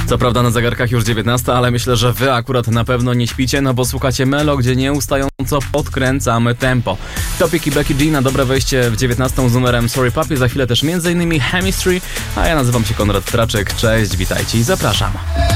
Co prawda na zegarkach już 19, ale myślę, że wy akurat na pewno nie śpicie, no bo słuchacie Melo, gdzie nieustająco podkręcamy tempo. Topik i Becky G na dobre wejście w 19 z numerem Sorry Papi, za chwilę też m.in. Chemistry, a ja nazywam się Konrad Traczek, cześć, witajcie i zapraszam.